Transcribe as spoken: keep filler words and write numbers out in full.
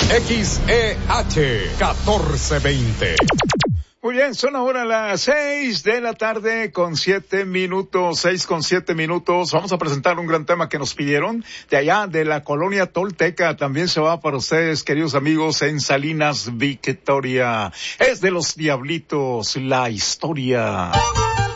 X E H catorce veinte. Muy bien, son ahora las seis de la tarde con siete minutos, seis con siete minutos. Vamos a presentar un gran tema que nos pidieron de allá de la colonia Tolteca. También se va para ustedes, queridos amigos, en Salinas Victoria. Es de los Diablitos, la historia.